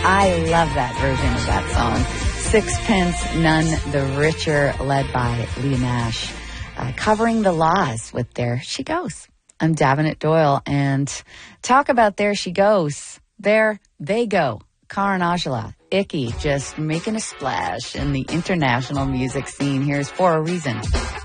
I love that version of that song. Sixpence None the Richer, led by Leah Nash, covering The Laws with There She Goes. I'm Davenant Doyle, and talk about There She Goes. There they go. Karan Aujla, Icky, just making a splash in the international music scene. Here's For a Reason.